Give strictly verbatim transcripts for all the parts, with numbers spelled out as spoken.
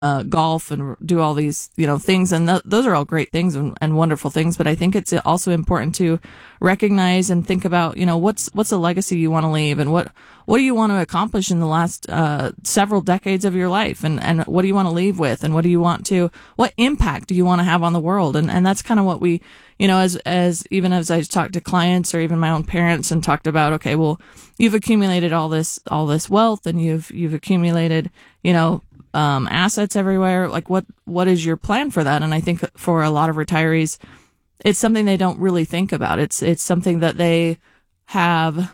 uh, golf and do all these, you know, things. And th- those are all great things and, and wonderful things. But I think it's also important to recognize and think about, you know, what's, what's a legacy you want to leave and what, what do you want to accomplish in the last, uh, several decades of your life? And, and what do you want to leave with? And what do you want to, what impact do you want to have on the world? And, and that's kind of what we, you know, as, as even as I talk to clients or even my own parents and talked about, okay, well, you've accumulated all this, all this wealth and you've, you've accumulated, you know, um, assets everywhere. Like what, what is your plan for that? And I think for a lot of retirees, it's something they don't really think about. It's, it's something that they have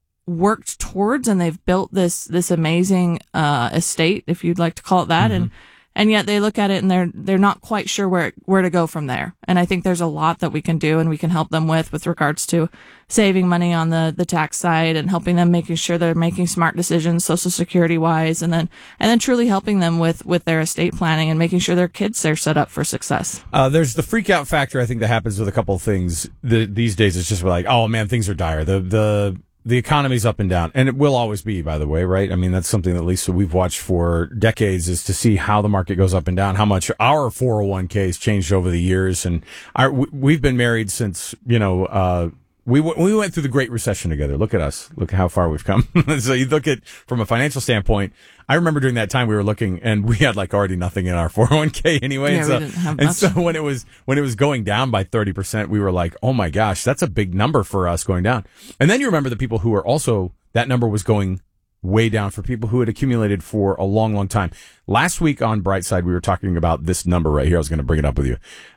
worked towards and they've built this, this amazing, uh, estate, if you'd like to call it that. Mm-hmm. And, and yet they look at it and they're, they're not quite sure where, where to go from there. And I think there's a lot that we can do and we can help them with, with regards to saving money on the, the tax side and helping them making sure they're making smart decisions, Social Security wise, and then, and then truly helping them with, with their estate planning and making sure their kids are set up for success. Uh, there's the freak out factor. I think that happens with a couple of things the, these days. It's just like, oh man, things are dire. The, the, The economy's up and down, and it will always be, by the way, right? I mean, that's something that at least we've watched for decades is to see how the market goes up and down, how much our four oh one k's changed over the years. And our, we've been married since, you know, uh, we, we went through the Great Recession together. Look at us. Look how far we've come. So you look at, from a financial standpoint, I remember during that time we were looking and we had like already nothing in our four oh one k anyway. Yeah, and so, we didn't have and much. so when it was, when it was going down by thirty percent, we were like, oh my gosh, that's a big number for us going down. And then you remember the people who were also, that number was going way down for people who had accumulated for a long, long time. Last week on Brightside, we were talking about this number right here. I was going to bring it up with you.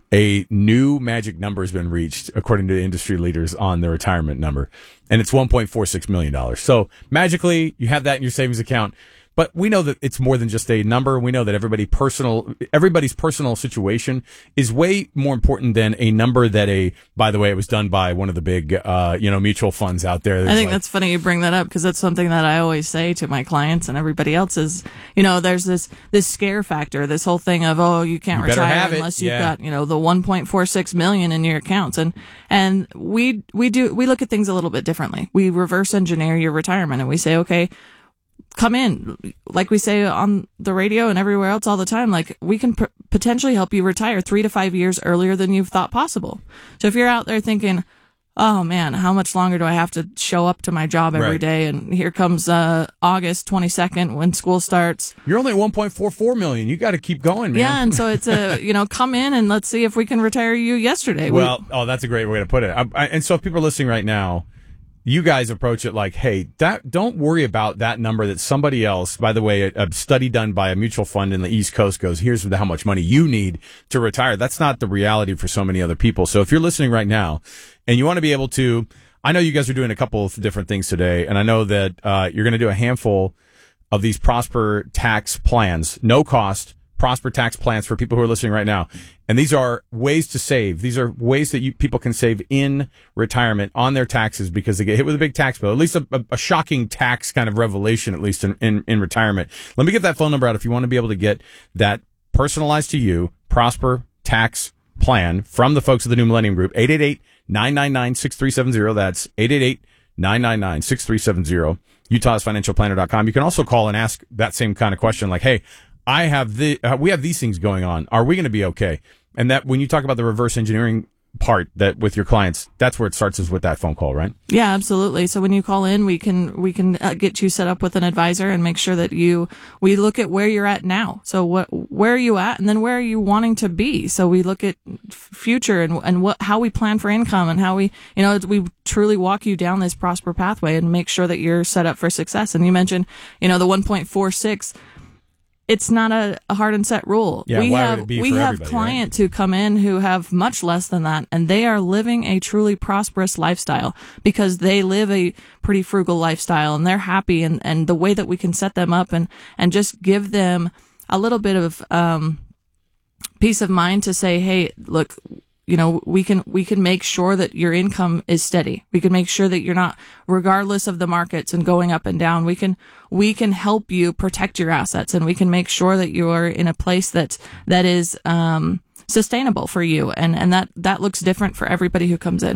A new magic number has been reached, according to industry leaders, on the retirement number, and it's one point four six million dollars. So magically, you have that in your savings account. But we know that it's more than just a number. We know that everybody personal, everybody's personal situation is way more important than a number that a, by the way, it was done by one of the big, uh, you know, mutual funds out there. There's I think like, that's funny you bring that up because that's something that I always say to my clients and everybody else is, you know, there's this, this scare factor, this whole thing of, oh, you can't You better retire have it. unless you've Yeah. got, you know, the one point four six million in your accounts. And, and we, we do, we look at things a little bit differently. We reverse engineer your retirement and we say, okay, come in, like we say on the radio and everywhere else all the time, like we can p- potentially help you retire three to five years earlier than you've thought possible. So if you're out there thinking, oh man, how much longer do I have to show up to my job every Right. day? And here comes, uh, August twenty-second when school starts. you're only at one point four four million. You got to keep going, man. Yeah. And so it's a, you know, come in and let's see if we can retire you yesterday. Well, we, oh, that's a great way to put it. I, I, and so if people are listening right now, you guys approach it like, hey, that, don't worry about that number that somebody else, by the way, a, a study done by a mutual fund in the East Coast goes, here's how much money you need to retire. That's not the reality for so many other people. So if you're listening right now and you want to be able to, I know you guys are doing a couple of different things today, and I know that, uh, you're going to do a handful of these Prosper tax plans, no cost, Prosper tax plans for people who are listening right now. And these are ways to save. These are ways that you people can save in retirement on their taxes because they get hit with a big tax bill, at least a, a, a shocking tax kind of revelation, at least in, in, in retirement. Let me get that phone number out if you want to be able to get that personalized to you Prosper tax plan from the folks of the New Millennium Group. eight eight eight, nine nine nine, six three seven zero. That's eight eight eight, nine nine nine, six three seven zero. Utahs Financial Planner dot com. You can also call and ask that same kind of question like, hey, I have the, uh, we have these things going on. Are we going to be okay? And that when you talk about the reverse engineering part that with your clients, that's where it starts is with that phone call, right? Yeah, absolutely. So when you call in, we can, we can uh, get you set up with an advisor and make sure that you, we look at where you're at now. So what, where are you at? And then where are you wanting to be? So we look at future and, and what, how we plan for income and how we, you know, we truly walk you down this Prosper pathway and make sure that you're set up for success. And you mentioned, you know, the one point four six. It's not a, a hard and set rule. Yeah, we why have would it be we for have everybody, clients who come in who have much less than that, and they are living a truly prosperous lifestyle because they live a pretty frugal lifestyle and they're happy. And, and the way that we can set them up and, and just give them a little bit of um, peace of mind to say, hey, look, you know, we can, we can make sure that your income is steady. We can make sure that you're not, regardless of the markets and going up and down, we can, we can help you protect your assets and we can make sure that you're in a place that's, that is, um, sustainable for you. And, and that, that looks different for everybody who comes in.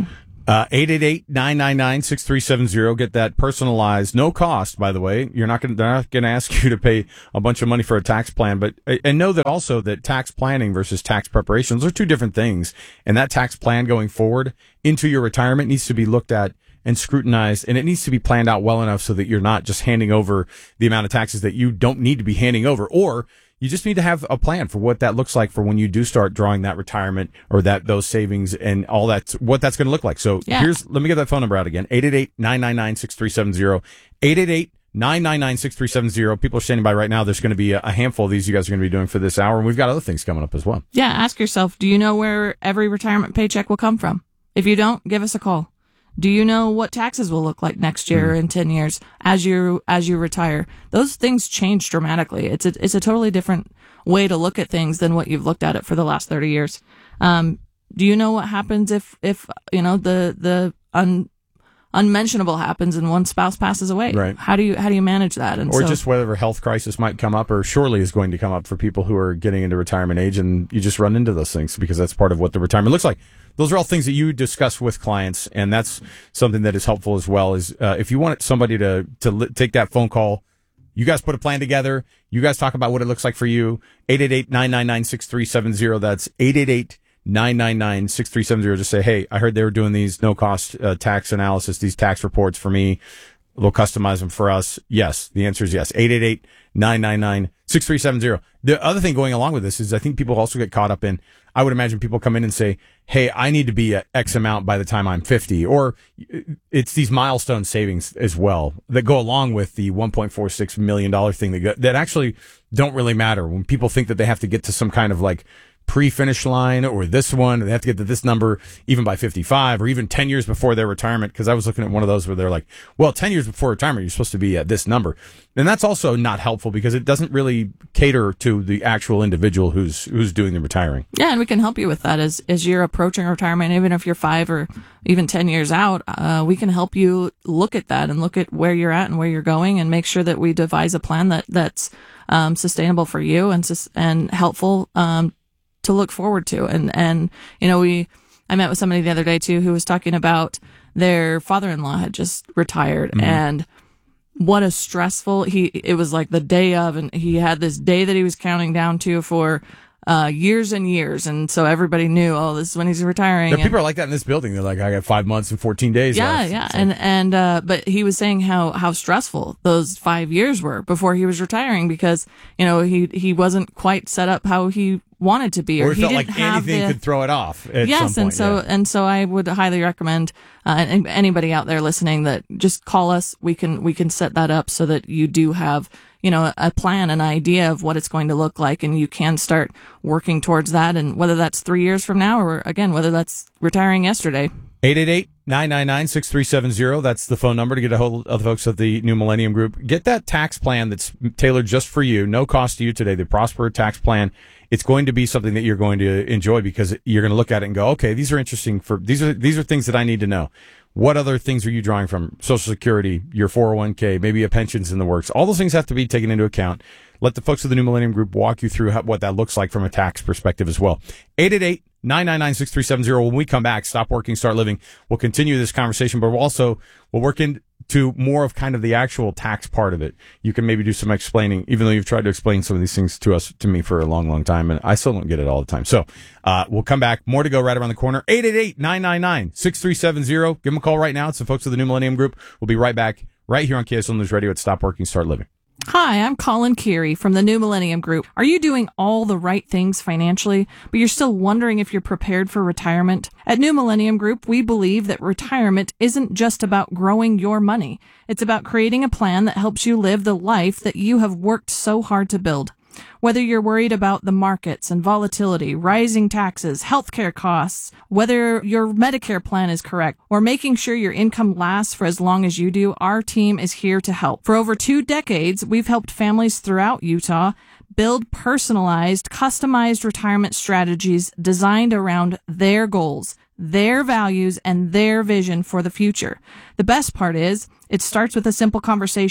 Uh, eight eight eight, nine nine nine, six three seven zero. Get that personalized, no cost, by the way. You're not going to, they're not going to ask you to pay a bunch of money for a tax plan, but, and know that also that tax planning versus tax preparations are two different things. And that tax plan going forward into your retirement needs to be looked at and scrutinized, and it needs to be planned out well enough so that you're not just handing over the amount of taxes that you don't need to be handing over, or you just need to have a plan for what that looks like for when you do start drawing that retirement or that those savings and all that, what that's going to look like. So yeah. here's, let me get that phone number out again. eight eight eight, nine nine nine, six three seven zero. eight eight eight, nine nine nine, six three seven zero. People are standing by right now. There's going to be a handful of these you guys are going to be doing for this hour. And we've got other things coming up as well. Yeah. Ask yourself, do you know where every retirement paycheck will come from? If you don't, give us a call. Do you know what taxes will look like next year or in ten years as you as you retire? Those things change dramatically. It's a, it's a totally different way to look at things than what you've looked at it for the last thirty years. Um, do you know what happens if, if you know, the, the un, unmentionable happens and one spouse passes away? Right. How do you how do you manage that? And or so, just whatever health crisis might come up or surely is going to come up for people who are getting into retirement age, and you just run into those things because that's part of what the retirement looks like. Those are all things that you discuss with clients, and that's something that is helpful as well. Is uh, if you want somebody to to li- take that phone call, you guys put a plan together. You guys talk about what it looks like for you. eight eight eight, nine nine nine, six three seven zero. That's eight eight eight, nine nine nine, six three seven zero. Just say, hey, I heard they were doing these no cost uh, tax analysis, these tax reports for me. They'll customize them for us. Yes, the answer is yes. eight eight eight, nine nine nine, six three seven zero. The other thing going along with this is I think people also get caught up in, I would imagine people come in and say, hey, I need to be at X amount by the time I'm fifty. Or it's these milestone savings as well that go along with the one point four six million dollars thing that, go, that actually don't really matter. When people think that they have to get to some kind of like pre-finish line or this one, they have to get to this number even by fifty-five or even ten years before their retirement. Because I was looking at one of those where they're like, well, ten years before retirement, you're supposed to be at this number. And that's also not helpful because it doesn't really cater to the actual individual who's who's doing the retiring. Yeah, and we can help you with that as as you're approaching retirement, even if you're five or even ten years out. Uh, we can help you look at that and look at where you're at and where you're going, and make sure that we devise a plan that that's um, sustainable for you and sus- and helpful um, to look forward to. And and you know, we I met with somebody the other day too who was talking about their father-in-law had just retired, mm-hmm. and what a stressful, he, it was like the day of, and he had this day that he was counting down to for, uh, years and years. And so everybody knew, oh, this is when he's retiring. Yeah, and, people are like that in this building. They're like, I got five months and fourteen days yeah, left. yeah. So. And, and, uh, but he was saying how, how stressful those five years were before he was retiring because, you know, he, he wasn't quite set up how he wanted to be, or, or it he felt didn't like have anything the, could throw it off at yes, some point. and so yeah. and so I would highly recommend uh, and anybody out there listening that just call us. We can we can set that up so that you do have, you know, a plan, an idea of what it's going to look like, and you can start working towards that. And whether that's three years from now, or again, whether that's retiring yesterday. eight eight eight, nine nine nine, six three seven zero. That's the phone number to get a hold of the folks at the New Millennium Group. Get that tax plan that's tailored just for you, no cost to you today, the Prosper Tax Plan. It's going to be something that you're going to enjoy because you're going to look at it and go, okay, these are interesting for, these are, these are things that I need to know. What other things are you drawing from? Social Security, your four oh one k, maybe a pension's in the works. All those things have to be taken into account. Let the folks of the New Millennium Group walk you through how, what that looks like from a tax perspective as well. eight eight eight, nine nine nine, six three seven zero. When we come back, Stop Working, Start Living, we'll continue this conversation, but we'll also, we'll work into more of kind of the actual tax part of it. You can maybe do some explaining, even though you've tried to explain some of these things to us, to me for a long, long time, and I still don't get it all the time. So, uh, we'll come back. More to go right around the corner. eight eight eight, nine nine nine, six three seven zero. Give them a call right now. It's the folks of the New Millennium Group. We'll be right back right here on K S L News Radio at Stop Working, Start Living. Hi, I'm Colin Keary from the New Millennium Group. Are you doing all the right things financially, but you're still wondering if you're prepared for retirement? At New Millennium Group, we believe that retirement isn't just about growing your money. It's about creating a plan that helps you live the life that you have worked so hard to build. Whether you're worried about the markets and volatility, rising taxes, healthcare costs, whether your Medicare plan is correct, or making sure your income lasts for as long as you do, our team is here to help. For over two decades, we've helped families throughout Utah build personalized, customized retirement strategies designed around their goals, their values, and their vision for the future. The best part is, it starts with a simple conversation.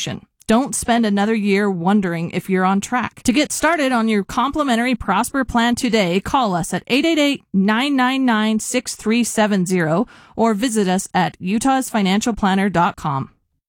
Don't spend another year wondering if you're on track. To get started on your complimentary Prosper plan today, call us at eight eight eight, nine nine nine, six three seven zero or visit us at utahs financial planner dot com.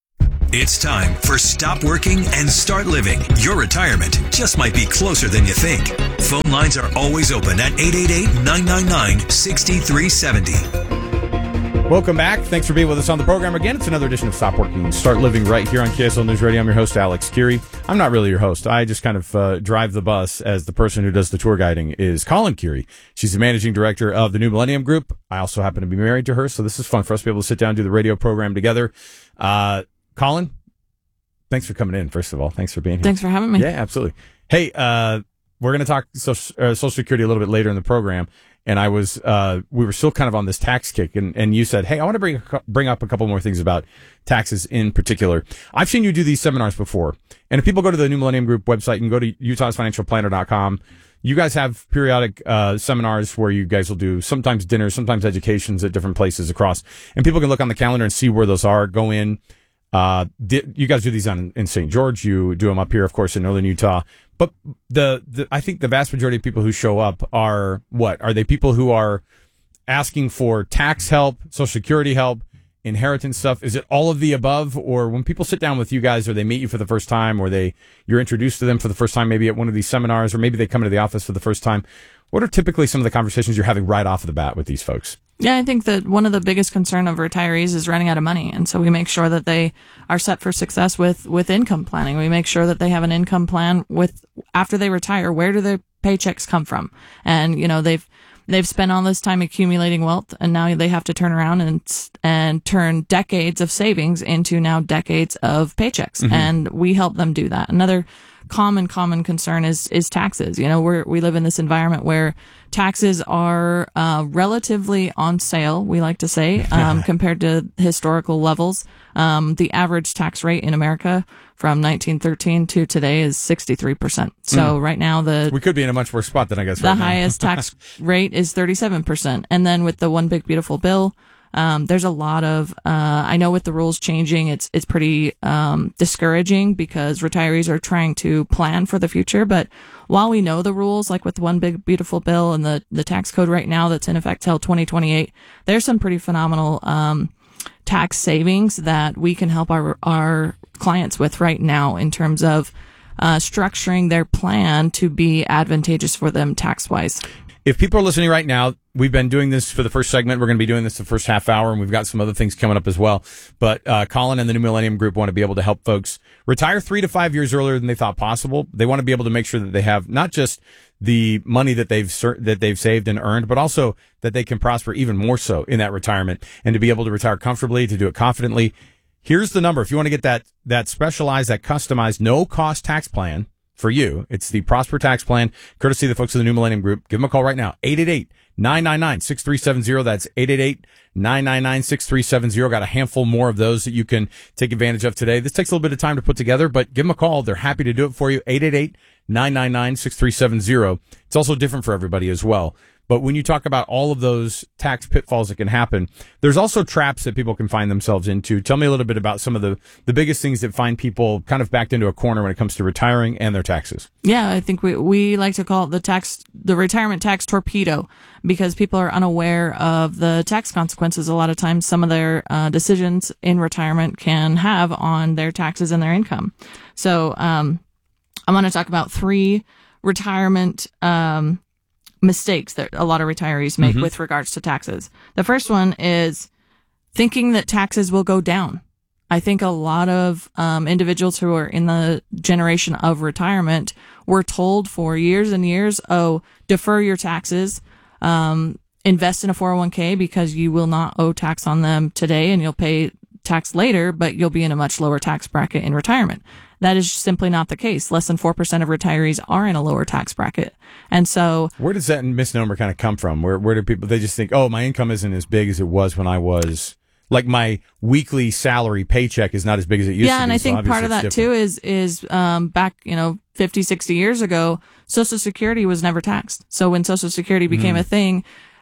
It's time for Stop Working and Start Living. Your retirement just might be closer than you think. Phone lines are always open at eight eight eight, nine nine nine, six three seven zero. Welcome back. Thanks for being with us on the program again. It's another edition of Stop Working and Start Living right here on K S L News Radio. I'm your host, Alex Curie. I'm not really your host. I just kind of uh, drive the bus, as the person who does the tour guiding is Colin Curie. She's the managing director of the New Millennium Group. I also happen to be married to her, so this is fun for us to be able to sit down and do the radio program together. Uh, Colin, thanks for coming in, first of all. Thanks for being here. Thanks for having me. Yeah, absolutely. Hey, uh, we're going to talk social, uh, Social Security a little bit later in the program. And I was, uh, we were still kind of on this tax kick, and, and you said, hey, I want to bring, bring up a couple more things about taxes in particular. I've seen you do these seminars before. And if people go to the New Millennium Group website and go to utahs financial planner dot com, you guys have periodic, uh, seminars where you guys will do sometimes dinners, sometimes educations at different places across. And people can look on the calendar and see where those are, go in. Uh, di- you guys do these on, in Saint George. You do them up here, of course, in Northern Utah. But the, the, I think the vast majority of people who show up are what? Are they people who are asking for tax help, Social Security help, inheritance stuff? Is it all of the above? Or when people sit down with you guys, or they meet you for the first time, or they, you're introduced to them for the first time, maybe at one of these seminars, or maybe they come into the office for the first time, what are typically some of the conversations you're having right off the bat with these folks? Yeah, I think that one of the biggest concern of retirees is running out of money. And so we make sure that they are set for success with, with income planning. We make sure that they have an income plan with, after they retire, where do their paychecks come from? And, you know, they've, they've spent all this time accumulating wealth, and now they have to turn around and, and turn decades of savings into now decades of paychecks. Mm-hmm. And we help them do that. Another common, common concern is, is taxes. You know, we're, we live in this environment where taxes are, uh, relatively on sale, we like to say, um, compared to historical levels. Um, the average tax rate in America from nineteen thirteen to today is sixty-three percent. So mm. right now the, we could be in a much worse spot than I guess the right highest tax rate is thirty-seven percent. And then with the One Big Beautiful Bill, Um, there's a lot of, uh, I know with the rules changing, it's, it's pretty, um, discouraging because retirees are trying to plan for the future. But while we know the rules, like with the One Big Beautiful Bill and the, the tax code right now that's in effect till twenty twenty-eight, there's some pretty phenomenal, um, tax savings that we can help our, our clients with right now in terms of, uh, structuring their plan to be advantageous for them tax wise. If people are listening right now, we've been doing this for the first segment. We're going to be doing this the first half hour, and we've got some other things coming up as well. But uh, Colin and the New Millennium Group want to be able to help folks retire three to five years earlier than they thought possible. They want to be able to make sure that they have not just the money that they've that they've saved and earned, but also that they can prosper even more so in that retirement, and to be able to retire comfortably, to do it confidently. Here's the number. If you want to get that that specialized, that customized, no-cost tax plan for you, it's the Prosper Tax Plan, courtesy of the folks of the New Millennium Group. Give them a call right now, eight eight eight, nine nine nine, six three seven zero. That's eight eight eight, nine nine nine, six three seven zero. Got a handful more of those that you can take advantage of today. This takes a little bit of time to put together, but give them a call. They're happy to do it for you, eight eight eight, nine nine nine, six three seven zero. It's also different for everybody as well. But when you talk about all of those tax pitfalls that can happen, there's also traps that people can find themselves into. Tell me a little bit about some of the, the biggest things that find people kind of backed into a corner when it comes to retiring and their taxes. Yeah, I think we, we like to call it the tax, the retirement tax torpedo, because people are unaware of the tax consequences. A lot of times some of their uh, decisions in retirement can have on their taxes and their income. So, um, I want to talk about three retirement, um, mistakes that a lot of retirees make mm-hmm. with regards to taxes. The first one is thinking that taxes will go down. I think a lot of um, individuals who are in the generation of retirement were told for years and years, oh, defer your taxes, um, invest in a four oh one k because you will not owe tax on them today and you'll pay tax later, but you'll be in a much lower tax bracket in retirement. That is simply not the case. Less than four percent of retirees are in a lower tax bracket. And so, where does that misnomer kind of come from? Where, where do people, they just think, oh, my income isn't as big as it was when I was, like my weekly salary paycheck is not as big as it used yeah, to be. Yeah, and I think so part of that different. too is, is, um, back, you know, fifty, sixty years ago, Social Security was never taxed. So when Social Security became mm. a thing,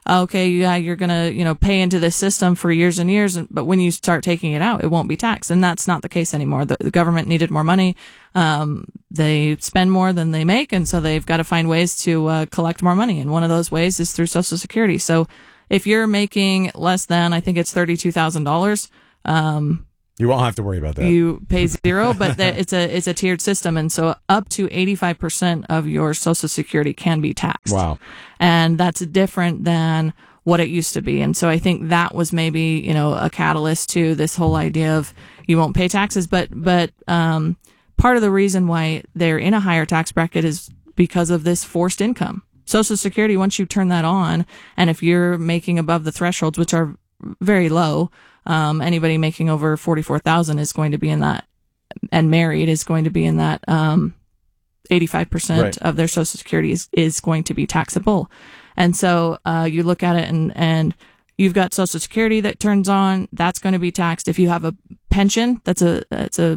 okay, yeah, you're going to, you know, pay into this system for years and years. But when you start taking it out, it won't be taxed. And that's not the case anymore. The, the government needed more money. Um, they spend more than they make. And so they've got to find ways to uh, collect more money. And one of those ways is through Social Security. So if you're making less than, I think it's thirty-two thousand dollars, um, you won't have to worry about that. You pay zero, but the, it's a it's a tiered system, and so up to eighty-five percent of your Social Security can be taxed. Wow. And that's different than what it used to be. And so I think that was maybe, you know, a catalyst to this whole idea of you won't pay taxes. But but um, part of the reason why they're in a higher tax bracket is because of this forced income. Social Security, once you turn that on, and if you're making above the thresholds, which are very low, Um, anybody making over forty-four thousand is going to be in that, and married is going to be in that, um, eighty-five percent right. of their Social Security is, is going to be taxable. And so, uh, you look at it and, and you've got Social Security that turns on, that's going to be taxed. If you have a pension, that's a, that's a,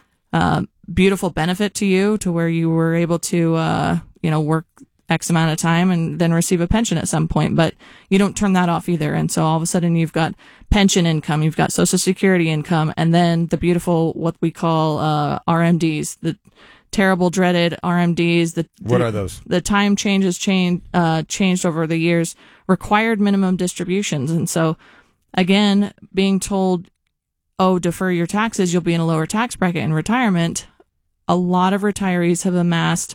uh, beautiful benefit to you to where you were able to, uh, you know, work X amount of time and then receive a pension at some point, but you don't turn that off either. And so all of a sudden you've got pension income, you've got Social Security income, and then the beautiful, what we call, uh, R M Ds, the terrible, dreaded R M Ds. The, what the, are those? The time changes change, uh, changed over the years, required minimum distributions. And so again, being told, oh, defer your taxes, you'll be in a lower tax bracket in retirement. A lot of retirees have amassed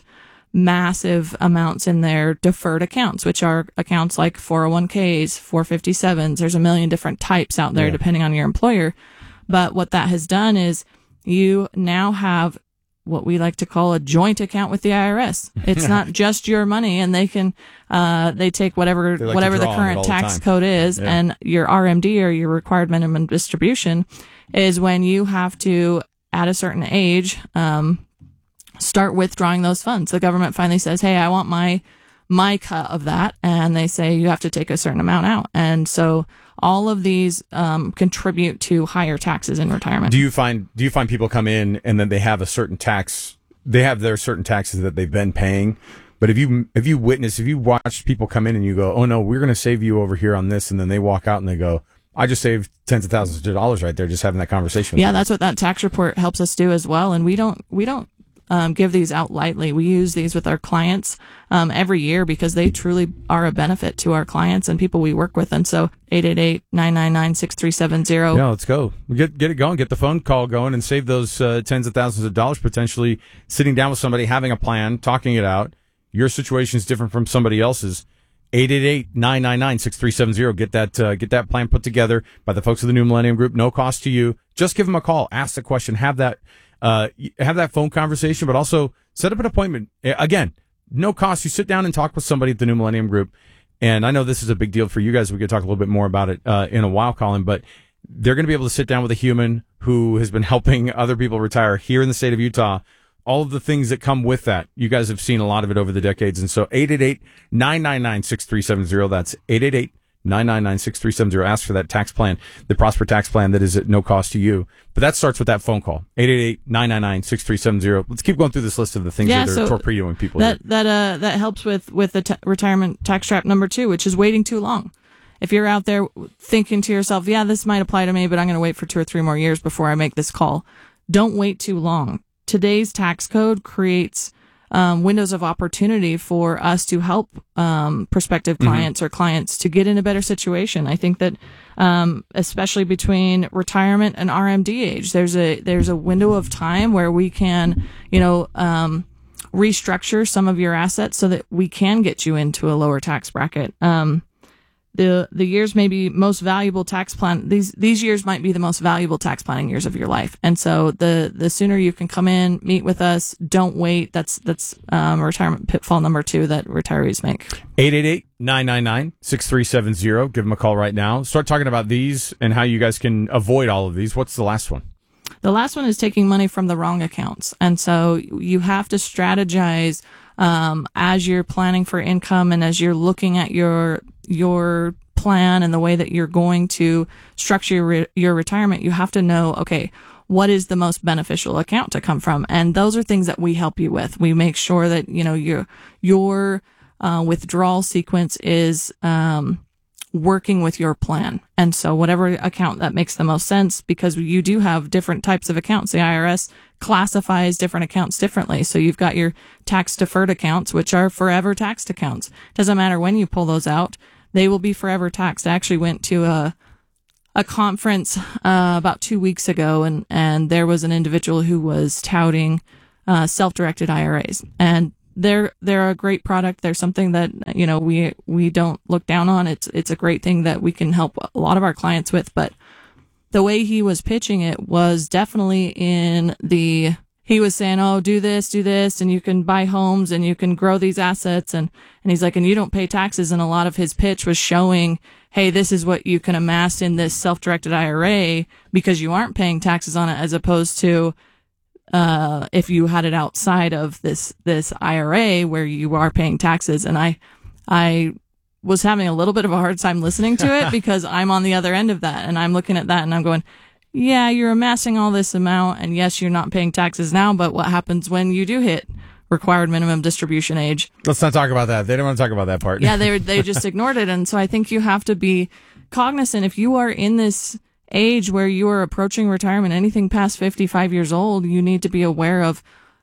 massive amounts in their deferred accounts, which are accounts like four oh one k's, four fifty-sevens. There's a million different types out there, yeah, depending on your employer. But what that has done is you now have what we like to call a joint account with the I R S. It's not just your money, and they can, uh, they take whatever, like whatever the current tax the code is, yeah. and your R M D, or your required minimum distribution, is when you have to, at a certain age, um, start withdrawing those funds. The government finally says, hey, I want my, my cut of that. And they say you have to take a certain amount out. And so all of these, um, contribute to higher taxes in retirement. Do you find, do you find people come in and then they have a certain tax, they have their certain taxes that they've been paying? But if you, if you witness, if you watch people come in and you go, oh no, we're going to save you over here on this. And then they walk out and they go, I just saved tens of thousands of dollars right there just having that conversation with Yeah, them. That's what that tax report helps us do as well. And we don't, we don't, Um, give these out lightly. We use these with our clients um, every year because they truly are a benefit to our clients and people we work with. And so eight eight eight, nine nine nine, six three seven zero. Yeah, let's go. Get get it going. Get the phone call going and save those uh, tens of thousands of dollars, potentially sitting down with somebody, having a plan, talking it out. Your situation is different from somebody else's. eight eight eight, nine nine nine, six three seven zero. Get that, uh, get that plan put together by the folks of the New Millennium Group. No cost to you. Just give them a call. Ask the question. Have that Uh, have that phone conversation, but also set up an appointment. Again, no cost. You sit down and talk with somebody at the New Millennium Group. And I know this is a big deal for you guys. We could talk a little bit more about it, uh, in a while, Colin, but they're going to be able to sit down with a human who has been helping other people retire here in the state of Utah. All of the things that come with that. You guys have seen a lot of it over the decades. And so eight eight eight, nine nine nine, six three seven zero. That's eight eight eight, nine nine nine, six three seven zero. Ask for that tax plan, the Prosper tax plan that is at no cost to you. But that starts with that phone call. eight eight eight, nine nine nine, six three seven zero. Let's keep going through this list of the things yeah, that are so torpedoing people. That, here. that, uh, that helps with, with the t- retirement tax trap number two, which is waiting too long. If you're out there thinking to yourself, yeah, this might apply to me, but I'm going to wait for two or three more years before I make this call. Don't wait too long. Today's tax code creates Um, windows of opportunity for us to help um, prospective clients mm-hmm. or clients to get in a better situation. I think that, um, especially between retirement and R M D age, there's a there's a window of time where we can, you know, um, restructure some of your assets so that we can get you into a lower tax bracket. Um, the the years maybe most valuable tax plan these these years might be the most valuable tax planning years of your life, and so the the sooner you can come in, meet with us, don't wait. That's that's um retirement pitfall number two that retirees make. eight eight eight, nine nine nine, six three seven zero. Give them a call right now. Start talking about these and how you guys can avoid all of these. What's the last one? The last one is taking money from the wrong accounts, and so you have to strategize um as you're planning for income and as you're looking at your your plan and the way that you're going to structure your, re- your retirement. You have to know, okay, what is the most beneficial account to come from? And those are things that we help you with. We make sure that, you know, your, your, uh, withdrawal sequence is, um, working with your plan. And so whatever account that makes the most sense, because you do have different types of accounts. The I R S classifies different accounts differently. So you've got your tax deferred accounts, which are forever taxed accounts. Doesn't matter when you pull those out, they will be forever taxed. I actually went to a a conference uh, about two weeks ago, and, and there was an individual who was touting uh, self-directed I R As. And they're they're a great product. They're something that, you know, we we don't look down on. It's it's a great thing that we can help a lot of our clients with. But the way he was pitching it was definitely in the, he was saying, oh, do this, do this, and you can buy homes and you can grow these assets. And, and he's like, and you don't pay taxes. And a lot of his pitch was showing, hey, this is what you can amass in this self-directed I R A because you aren't paying taxes on it, as opposed to uh if you had it outside of this this I R A where you are paying taxes. And I I was having a little bit of a hard time listening to it because I'm on the other end of that, and I'm looking at that and I'm going, yeah, you're amassing all this amount, and yes, you're not paying taxes now, but what happens when you do hit required minimum distribution age? Let's not talk about that. They don't want to talk about that part. Yeah, they they just ignored it. And so I think you have to be cognizant if you are in this age where you are approaching retirement, anything past fifty-five years old, you need to be aware of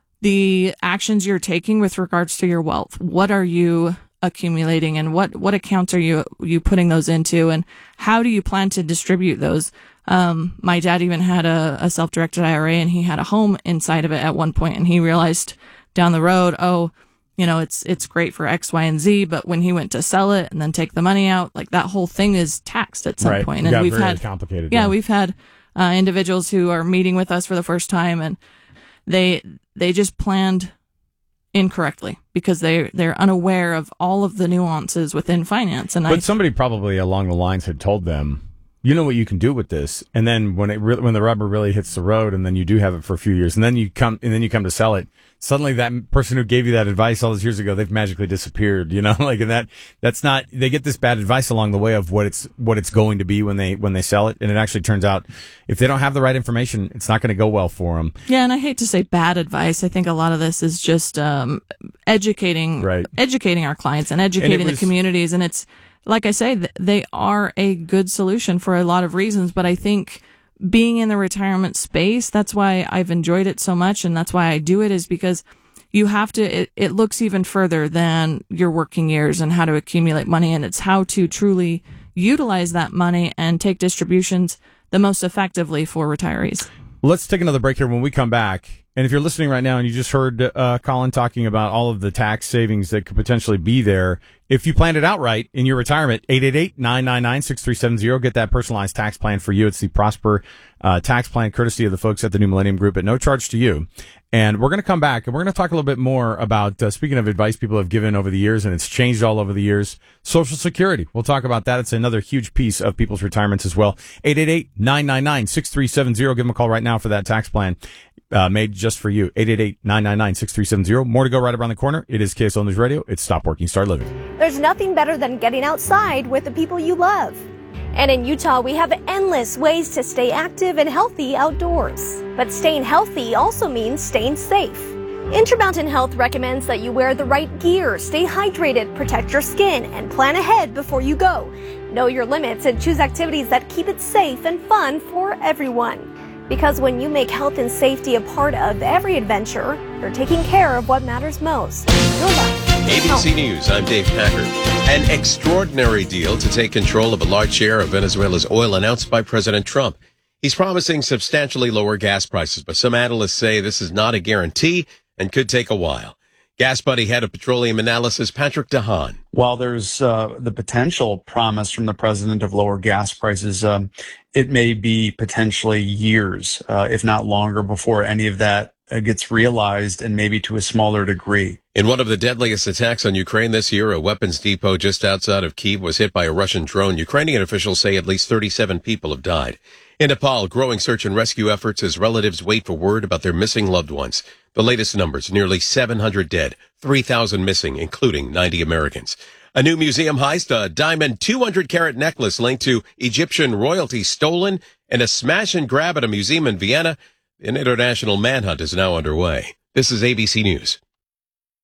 the actions you're taking with regards to your wealth. What are you accumulating, and what, what accounts are you, you putting those into, and how do you plan to distribute those? Um, my dad even had a, a self-directed I R A, and he had a home inside of it at one point, and he realized down the road, oh, you know, it's, it's great for X, Y, and Z, but when he went to sell it and then take the money out, like that whole thing is taxed at some right. point. It And got we've very had, complicated. yeah, yeah, we've had, uh, individuals who are meeting with us for the first time, and they, they just planned incorrectly because they, they're unaware of all of the nuances within finance. And but I, somebody probably along the lines had told them, you know what you can do with this. And then when it re- when the rubber really hits the road, and then you do have it for a few years, and then you come and then you come to sell it, suddenly that person who gave you that advice all those years ago, they've magically disappeared, you know, like, and that, that's not, they get this bad advice along the way of what it's, what it's going to be when they, when they sell it. And it actually turns out if they don't have the right information, it's not going to go well for them. yeah, and I hate to say bad advice. I think a lot of this is just, um, educating, Right. educating our clients and educating And it was- the communities. And it's, like I say, th- they are a good solution for a lot of reasons, but I think being in the retirement space, that's why I've enjoyed it so much, and that's why I do it, is because you have to, it, it looks even further than your working years and how to accumulate money, and it's how to truly utilize that money and take distributions the most effectively for retirees. Let's take another break here. When we come back, and if you're listening right now and you just heard uh, Colin talking about all of the tax savings that could potentially be there, if you planned it out right in your retirement, eight eight eight, nine nine nine, six three seven zero, get that personalized tax plan for you. It's the Prosper uh, tax plan, courtesy of the folks at the New Millennium Group, at no charge to you. And we're going to come back, and we're going to talk a little bit more about, uh, speaking of advice people have given over the years, and it's changed all over the years, Social Security. We'll talk about that. It's another huge piece of people's retirements as well. eight eight eight, nine nine nine, six three seven zero. Give them a call right now for that tax plan. Uh, made just for you. eight eight eight, nine nine nine, six three seven zero. More to go right around the corner. It is K S L News Radio. It's Stop Working, Start Living. There's nothing better than getting outside with the people you love. And in Utah, we have endless ways to stay active and healthy outdoors. But staying healthy also means staying safe. Intermountain Health recommends that you wear the right gear, stay hydrated, protect your skin, and plan ahead before you go. Know your limits and choose activities that keep it safe and fun for everyone. Because when you make health and safety a part of every adventure, you're taking care of what matters most. Your life. A B C News, I'm Dave Packard. An extraordinary deal to take control of a large share of Venezuela's oil announced by President Trump. He's promising substantially lower gas prices, but some analysts say this is not a guarantee and could take a while. Gas Buddy head of petroleum analysis, Patrick DeHaan. While there's uh, the potential promise from the president of lower gas prices, um, it may be potentially years, uh, if not longer, before any of that uh, gets realized, and maybe to a smaller degree. In one of the deadliest attacks on Ukraine this year, a weapons depot just outside of Kyiv was hit by a Russian drone. Ukrainian officials say at least thirty-seven people have died. In Nepal, growing search and rescue efforts as relatives wait for word about their missing loved ones. The latest numbers, nearly seven hundred dead, three thousand missing, including ninety Americans. A new museum heist, a diamond two hundred carat necklace linked to Egyptian royalty stolen, and a smash and grab at a museum in Vienna. An international manhunt is now underway. This is A B C News.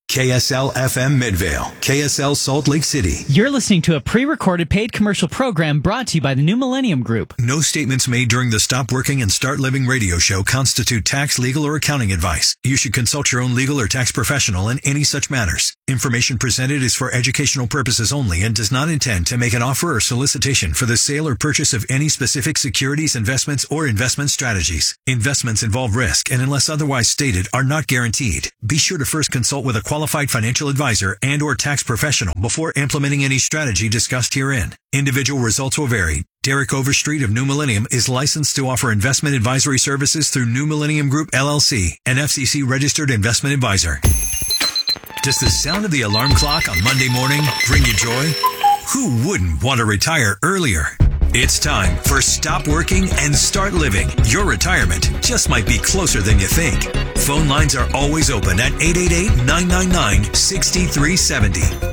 K S L F M Midvale, K S L Salt Lake City. You're listening to a pre-recorded paid commercial program brought to you by the New Millennium Group. No statements made during the Stop Working and Start Living radio show constitute tax, legal, or accounting advice. You should consult your own legal or tax professional in any such matters. Information presented is for educational purposes only and does not intend to make an offer or solicitation for the sale or purchase of any specific securities, investments, or investment strategies. Investments involve risk and, unless otherwise stated, are not guaranteed. Be sure to first consult with a qualified financial advisor and or tax professional before implementing any strategy discussed herein. Individual results will vary. Derek Overstreet of New Millennium is licensed to offer investment advisory services through New Millennium Group, L L C, an F C C registered investment advisor. Does the sound of the alarm clock on Monday morning bring you joy? Who wouldn't want to retire earlier? It's time for Stop Working and Start Living. Your retirement just might be closer than you think. Phone lines are always open at eight eight eight, nine nine nine, six three seven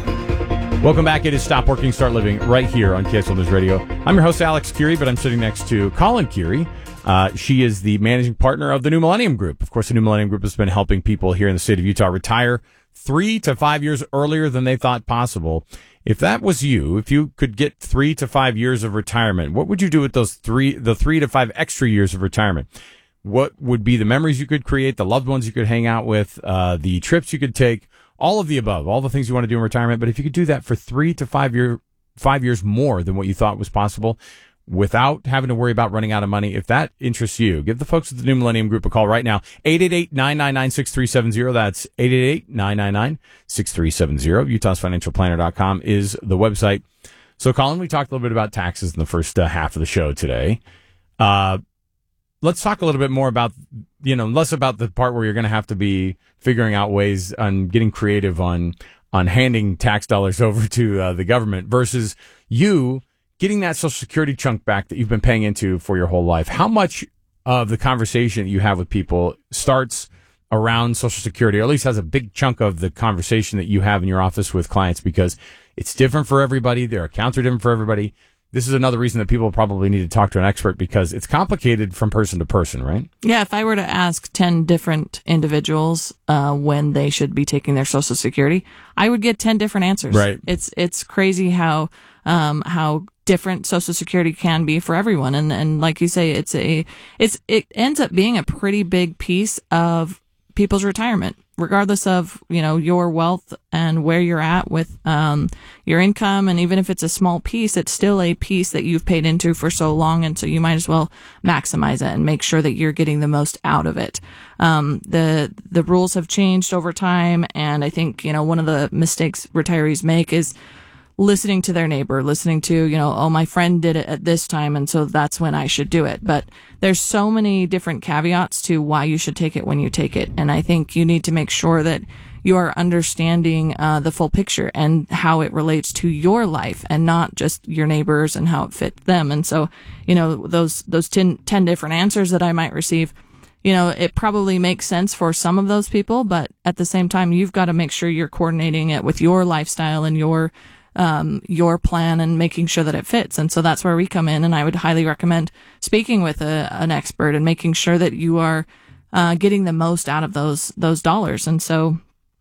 zero. Welcome back. It is Stop Working, Start Living right here on K S L News Radio. I'm your host, Alex Curie, but I'm sitting next to Colin Curie. Uh, she is the managing partner of the New Millennium Group. Of course, the New Millennium Group has been helping people here in the state of Utah retire three to five years earlier than they thought possible. If that was you, if you could get three to five years of retirement, what would you do with those three, the three to five extra years of retirement? What would be the memories you could create, the loved ones you could hang out with, uh, the trips you could take, all of the above, all the things you want to do in retirement. But if you could do that for three to five year, five years more than what you thought was possible, without having to worry about running out of money, if that interests you, give the folks at the New Millennium Group a call right now. eight eight eight, nine nine nine, six three seven zero. That's eight eight eight, nine nine nine, six three seven zero. Utahs Financial Planner dot com is the website. So, Colin, we talked a little bit about taxes in the first uh, half of the show today. Uh, let's talk a little bit more about, you know, less about the part where you're going to have to be figuring out ways on getting creative on, on handing tax dollars over to uh, the government versus you getting that Social Security chunk back that you've been paying into for your whole life. How much of the conversation that you have with people starts around Social Security, or at least has a big chunk of the conversation that you have in your office with clients, because it's different for everybody. Their accounts are different for everybody. This is another reason that people probably need to talk to an expert, because it's complicated from person to person, right? Yeah, if I were to ask ten different individuals uh, when they should be taking their Social Security, I would get ten different answers. Right. It's it's crazy how um, how different Social Security can be for everyone, and and like you say, it's a it's it ends up being a pretty big piece of people's retirement, regardless of, you know, your wealth and where you're at with um, your income. And even if it's a small piece, it's still a piece that you've paid into for so long. And so you might as well maximize it and make sure that you're getting the most out of it. Um, the, the rules have changed over time. And I think, you know, one of the mistakes retirees make is listening to their neighbor, listening to, you know, oh, my friend did it at this time, and so that's when I should do it. But there's so many different caveats to why you should take it when you take it. And I think you need to make sure that you are understanding uh, the full picture and how it relates to your life, and not just your neighbors and how it fits them. And so, you know, those, those ten, ten different answers that I might receive, you know, it probably makes sense for some of those people, but at the same time, you've got to make sure you're coordinating it with your lifestyle and your um, your plan and making sure that it fits. And so that's where we come in. And I would highly recommend speaking with a, an expert and making sure that you are, uh, getting the most out of those, those dollars. And so,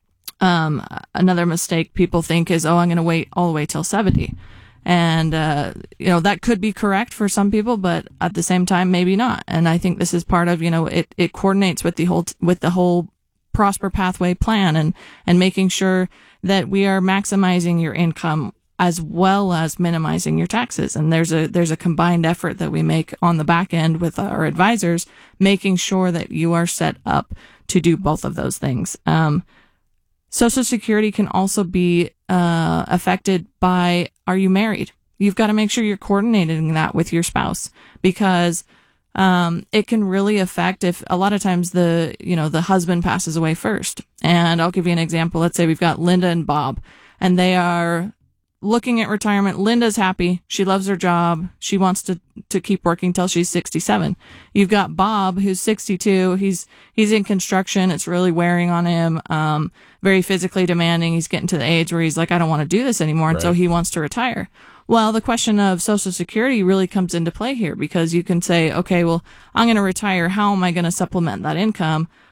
um, another mistake people think is, oh, I'm going to wait all the way till seventy. And, uh, you know, that could be correct for some people, but at the same time, maybe not. And I think this is part of, you know, it, it coordinates with the whole, with the whole Prosper Pathway plan, and, and making sure that we are maximizing your income as well as minimizing your taxes. And there's a, there's a combined effort that we make on the back end with our advisors, making sure that you are set up to do both of those things. Um, Social Security can also be, uh, affected by, are you married? You've got to make sure you're coordinating that with your spouse, because Um, it can really affect if a lot of times the, you know, the husband passes away first. And I'll give you an example. Let's say we've got Linda and Bob, and they are looking at retirement. Linda's happy. She loves her job. She wants to, to keep working till she's sixty-seven. You've got Bob, who's sixty-two. He's, he's in construction. It's really wearing on him. Um, very physically demanding. He's getting to the age where he's like, I don't want to do this anymore. Right. And so he wants to retire. Well, the question of Social Security really comes into play here, because you can say, okay, well, I'm going to retire. How am I going to supplement that income?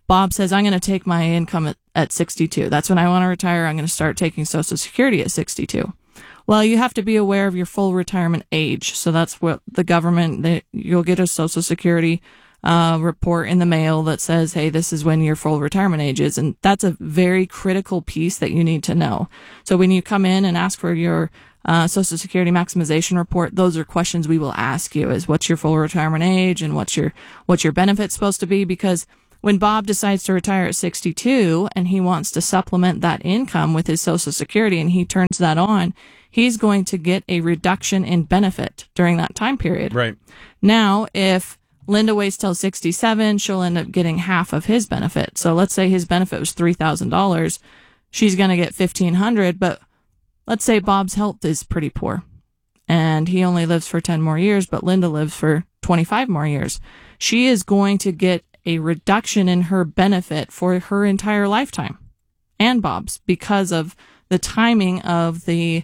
Bob says, I'm going to take my income at, at sixty-two. That's when I want to retire. I'm going to start taking Social Security at sixty-two. Well, you have to be aware of your full retirement age. So that's what the government, they, you'll get a Social Security uh, report in the mail that says, hey, this is when your full retirement age is. And that's a very critical piece that you need to know. So when you come in and ask for your uh, Social Security maximization report, those are questions we will ask you, is what's your full retirement age and what's your, what's your benefit supposed to be? Because when Bob decides to retire at sixty-two and he wants to supplement that income with his Social Security and he turns that on, he's going to get a reduction in benefit during that time period. Right. Now, if Linda waits till sixty-seven, she'll end up getting half of his benefit. So let's say his benefit was three thousand dollars. She's going to get fifteen hundred dollars, but let's say Bob's health is pretty poor and he only lives for ten more years, but Linda lives for twenty-five more years. She is going to get a reduction in her benefit for her entire lifetime and Bob's because of the timing of the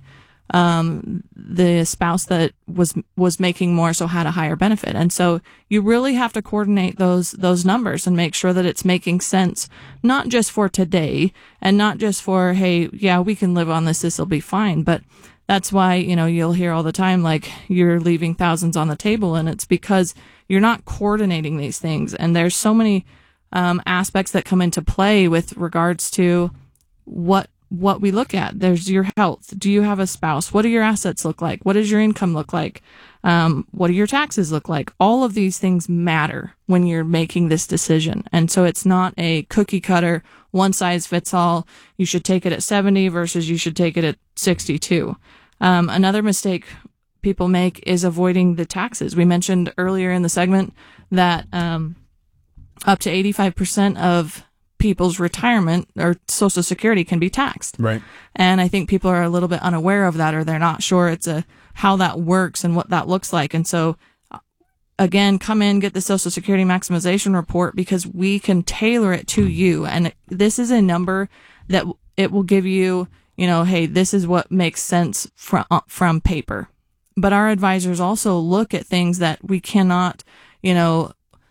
um the spouse that was was making more, so had a higher benefit. And so you really have to coordinate those those numbers and make sure that it's making sense, not just for today and not just for, hey, yeah, we can live on this, this will be fine. But that's why, you know, you'll hear all the time, like, you're leaving thousands on the table, and it's because you're not coordinating these things. And there's so many um, aspects that come into play with regards to what what we look at. There's your health. Do you have a spouse? What do your assets look like? What does your income look like? Um, what do your taxes look like? All of these things matter when you're making this decision. And so it's not a cookie cutter, one size fits all. You should take it at seventy versus you should take it at sixty-two. Um, another mistake people make is avoiding the taxes. We mentioned earlier in the segment that um, up to eighty-five percent of people's retirement or Social Security can be taxed. Right. And I think people are a little bit unaware of that, or they're not sure it's a how that works and what that looks like. And so, again, come in, get the Social Security maximization report, because we can tailor it to you. And this is a number that it will give you, you know, hey, this is what makes sense from, from paper. But our advisors also look at things that we cannot, you know,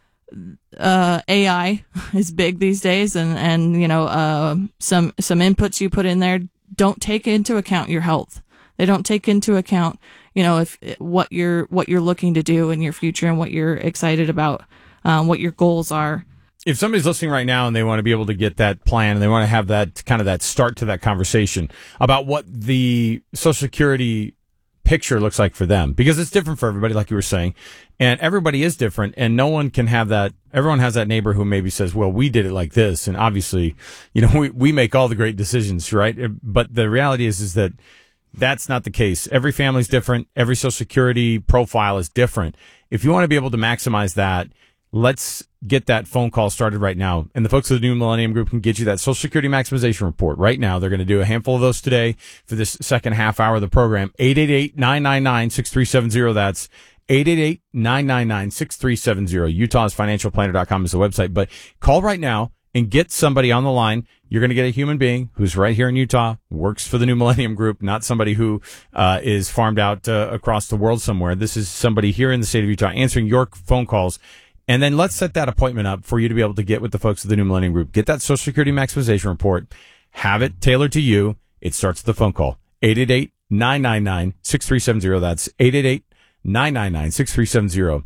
uh, A I is big these days, and, and, you know, uh, some, some inputs you put in there don't take into account your health. They don't take into account, you know, if what you're, what you're looking to do in your future and what you're excited about, um, what your goals are. If somebody's listening right now and they want to be able to get that plan and they want to have that kind of that start to that conversation about what the Social Security picture looks like for them, because it's different for everybody, like you were saying, and everybody is different, and no one can have that. Everyone has that neighbor who maybe says, well, we did it like this. And obviously, you know, we, we make all the great decisions, right? But the reality is, is that that's not the case. Every family's different. Every Social Security profile is different. If you want to be able to maximize that, let's get that phone call started right now. And the folks at the New Millennium Group can get you that Social Security maximization report right now. They're going to do a handful of those today for this second half hour of the program. eight eight eight, nine nine nine, six three seven zero. That's eight eight eight, nine nine nine, six three seven zero. Utah's financial planner dot com is the website. But call right now and get somebody on the line. You're going to get a human being who's right here in Utah, works for the New Millennium Group, not somebody who uh, is farmed out uh, across the world somewhere. This is somebody here in the state of Utah answering your phone calls. And then let's set that appointment up for you to be able to get with the folks at the New Millennium Group. Get that Social Security maximization report. Have it tailored to you. It starts with the phone call. eight eight eight, nine nine nine, six three seven zero. That's eight eight eight, nine nine nine, six three seven zero.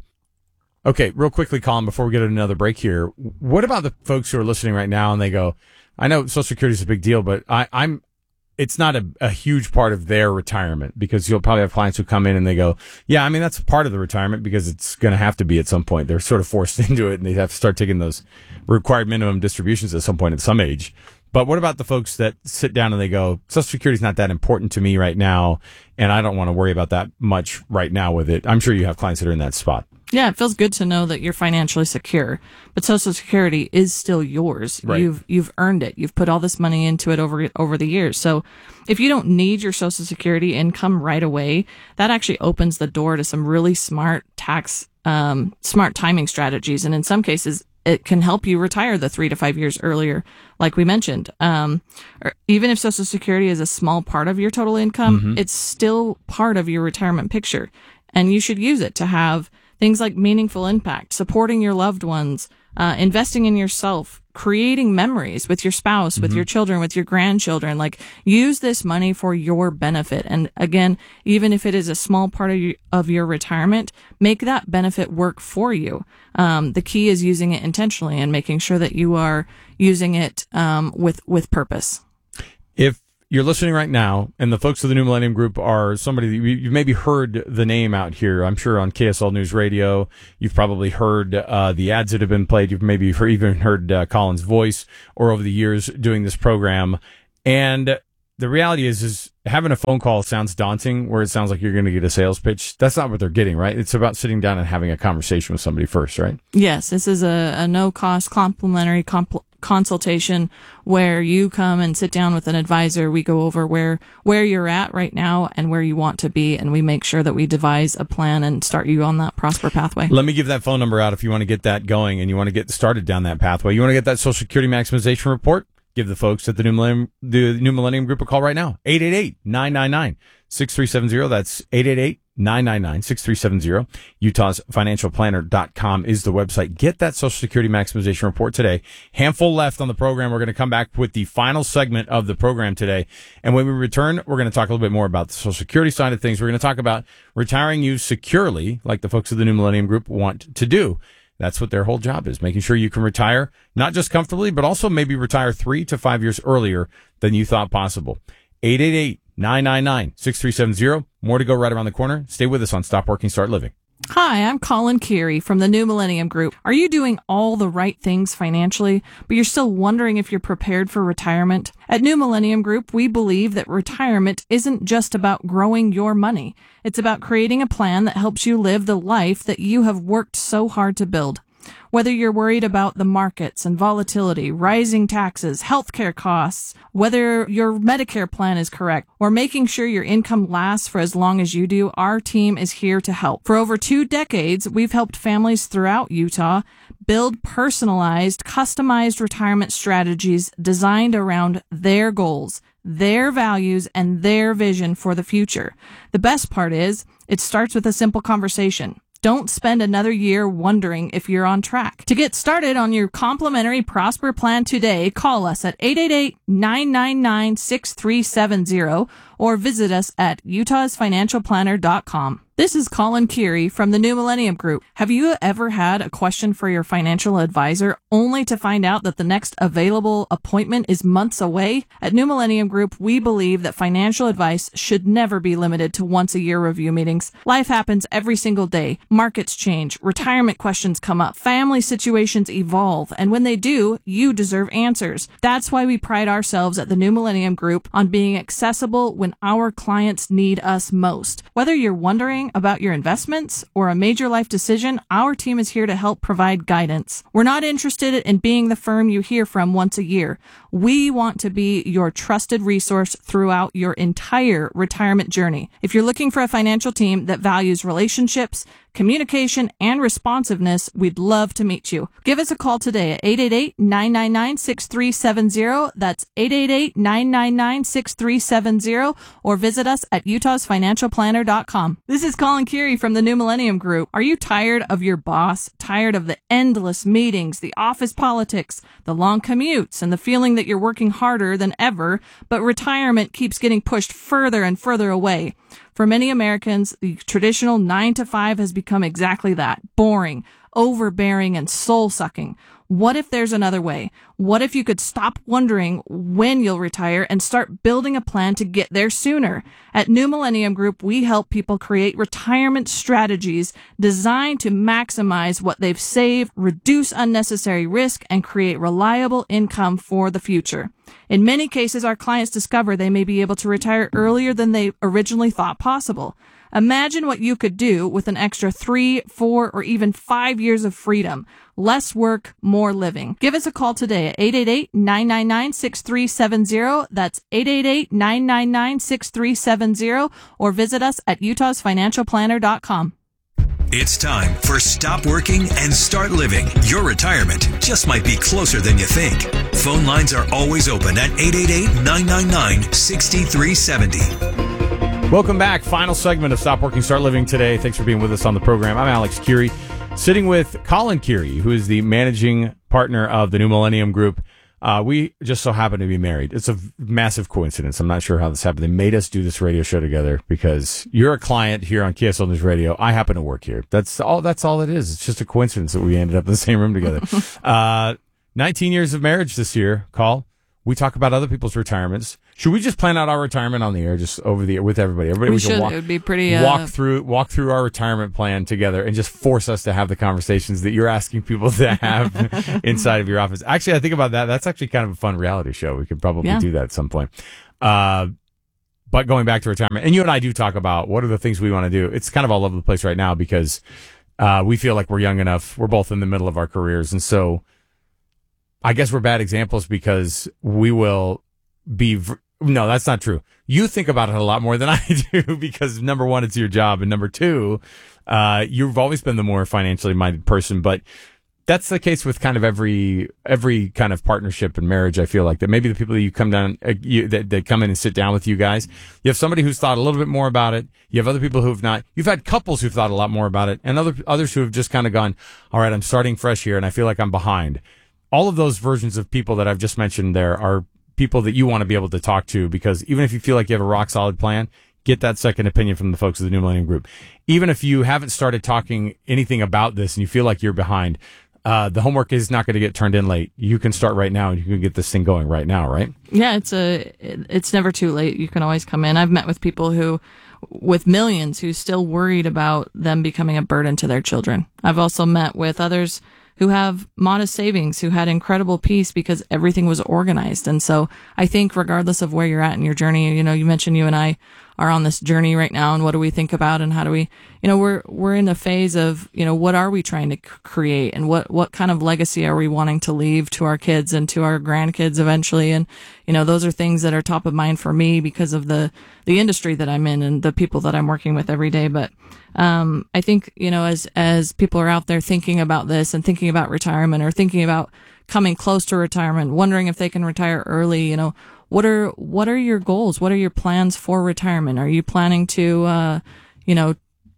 Okay, real quickly, Colin, before we get another break here, what about the folks who are listening right now and they go, I know Social Security is a big deal, but I, I'm, it's not a, a huge part of their retirement, because you'll probably have clients who come in and they go, yeah, I mean, that's part of the retirement because it's going to have to be at some point. They're sort of forced into it and they have to start taking those required minimum distributions at some point at some age. But what about the folks that sit down and they go, Social Security is not that important to me right now, and I don't want to worry about that much right now with it? I'm sure you have clients that are in that spot. Yeah, it feels good to know that you're financially secure, but Social Security is still yours. Right. You've you've earned it. You've put all this money into it over over the years. So if you don't need your Social Security income right away, that actually opens the door to some really smart tax, um, smart timing strategies. And in some cases, it can help you retire the three to five years earlier, like we mentioned. Um, or even if Social Security is a small part of your total income, mm-hmm. it's still part of your retirement picture, and you should use it to have things like meaningful impact, supporting your loved ones, uh, investing in yourself, creating memories with your spouse, with mm-hmm. your children, with your grandchildren. Like, use this money for your benefit. And again, even if it is a small part of your, of your retirement, make that benefit work for you. Um, the key is using it intentionally and making sure that you are using it um, with with purpose. If you're listening right now, and the folks of the New Millennium Group are somebody that you, you've maybe heard the name out here, I'm sure on K S L News Radio, you've probably heard uh, the ads that have been played, you've maybe heard, even heard uh, Colin's voice, or over the years doing this program. And the reality is, is having a phone call sounds daunting, where it sounds like you're going to get a sales pitch. That's not what they're getting, right? It's about sitting down and having a conversation with somebody first, right? Yes, this is a, a no-cost complimentary compl- consultation where you come and sit down with an advisor. We go over where where you're at right now and where you want to be, and we make sure that we devise a plan and start you on that prosper pathway. Let me give that phone number out if you want to get that going and you want to get started down that pathway. You want to get that Social Security maximization report? Give the folks at the New Millennium, the New Millennium Group a call right now. eight eight eight, nine nine nine, six three seven zero. That's eight eight eight, nine nine nine, six three seven zero. Utahs Financial Planner dot com is the website. Get that Social Security maximization report today. Handful left on the program. We're going to come back with the final segment of the program today. And when we return, we're going to talk a little bit more about the Social Security side of things. We're going to talk about retiring you securely, like the folks of the New Millennium Group want to do. That's what their whole job is, making sure you can retire, not just comfortably, but also maybe retire three to five years earlier than you thought possible. eight eight eight, nine nine nine, six three seven zero. More to go right around the corner. Stay with us on Stop Working, Start Living. Hi, I'm Colin Keary from the New Millennium Group. Are you doing all the right things financially, but you're still wondering if you're prepared for retirement? At New Millennium Group, we believe that retirement isn't just about growing your money. It's about creating a plan that helps you live the life that you have worked so hard to build. Whether you're worried about the markets and volatility, rising taxes, healthcare costs, whether your Medicare plan is correct, or making sure your income lasts for as long as you do, our team is here to help. For over two decades, we've helped families throughout Utah build personalized, customized retirement strategies designed around their goals, their values, and their vision for the future. The best part is, it starts with a simple conversation. Don't spend another year wondering if you're on track. To get started on your complimentary Prosper Plan today, call us at eight eight eight, nine nine nine, six three seven zero or visit us at Utahs Financial Planner dot com. This is Colin Keary from the New Millennium Group. Have you ever had a question for your financial advisor only to find out that the next available appointment is months away? At New Millennium Group, we believe that financial advice should never be limited to once a year review meetings. Life happens every single day. Markets change, retirement questions come up, family situations evolve, and when they do, you deserve answers. That's why we pride ourselves at the New Millennium Group on being accessible when our clients need us most. Whether you're wondering about your investments or a major life decision, our team is here to help provide guidance. We're not interested in being the firm you hear from once a year. We want to be your trusted resource throughout your entire retirement journey. If you're looking for a financial team that values relationships, communication, and responsiveness, we'd love to meet you. Give us a call today at eight eight eight, nine nine nine, six three seven zero. That's eight eight eight, nine nine nine, six three seven zero or visit us at Utahs Financial Planner dot com. This is Colin Keary from the New Millennium Group. Are you tired of your boss? Tired of the endless meetings, the office politics, the long commutes, and the feeling that you're working harder than ever, but retirement keeps getting pushed further and further away? For many Americans, the traditional nine to five has become exactly that: boring, overbearing, and soul-sucking. What if there's another way? What if you could stop wondering when you'll retire and start building a plan to get there sooner? At New Millennium Group, we help people create retirement strategies designed to maximize what they've saved, reduce unnecessary risk, and create reliable income for the future. In many cases, our clients discover they may be able to retire earlier than they originally thought possible. Imagine what you could do with an extra three, four, or even five years of freedom. Less work, more living. Give us a call today at eight eight eight, nine nine nine, six three seven zero. That's eight eight eight, nine nine nine, six three seven zero or visit us at Utahs Financial Planner dot com. It's time for Stop Working and Start Living. Your retirement just might be closer than you think. Phone lines are always open at eight eight eight, nine nine nine, six three seven zero. Welcome back. Final segment of Stop Working, Start Living today. Thanks for being with us on the program. I'm Alex Keary. Sitting with Colin Keary, who is the managing partner of the New Millennium Group. Uh, we just so happen to be married. It's a v- massive coincidence. I'm not sure how this happened. They made us do this radio show together because you're a client here on K S L News Radio. I happen to work here. That's all. That's all it is. It's just a coincidence that we ended up in the same room together. uh, nineteen years of marriage this year. Call. We talk about other people's retirements. Should we just plan out our retirement on the air, just over the air with everybody? Everybody, We we can should. walk, It would be pretty, uh, walk through walk through our retirement plan together and just force us to have the conversations that you're asking people to have inside of your office. Actually, I think about that. That's actually kind of a fun reality show. We could probably Yeah. do that at some point. Uh, but going back to retirement, and you and I do talk about what are the things we want to do. It's kind of all over the place right now because uh, we feel like we're young enough. We're both in the middle of our careers, and so I guess we're bad examples because we will be. V- no, that's not true. You think about it a lot more than I do because number one, it's your job. And number two, uh, you've always been the more financially minded person, but that's the case with kind of every, every kind of partnership and marriage. I feel like that maybe the people that you come down, uh, you, that, that come in and sit down with you guys, you have somebody who's thought a little bit more about it. You have other people who have not. You've had couples who've thought a lot more about it and other, others who have just kind of gone, all right, I'm starting fresh here and I feel like I'm behind. All of those versions of people that I've just mentioned there are people that you want to be able to talk to because even if you feel like you have a rock solid plan, get that second opinion from the folks of the New Millennium Group. Even if you haven't started talking anything about this and you feel like you're behind, uh, the homework is not going to get turned in late. You can start right now and you can get this thing going right now, right? Yeah, it's a, it's never too late. You can always come in. I've met with people who, with millions, who still worried about them becoming a burden to their children. I've also met with others who have modest savings, who had incredible peace because everything was organized. And so I think regardless of where you're at in your journey, you know, you mentioned you and I are on this journey right now and what do we think about and how do we, you know, we're, we're in a phase of, you know, what are we trying to c- create and what, what kind of legacy are we wanting to leave to our kids and to our grandkids eventually? And, you know, those are things that are top of mind for me because of the, the industry that I'm in and the people that I'm working with every day. But, um, I think, you know, as, as people are out there thinking about this and thinking about retirement or thinking about coming close to retirement, wondering if they can retire early, you know, what are, what are your goals? What are your plans for retirement? Are you planning to, uh, you know,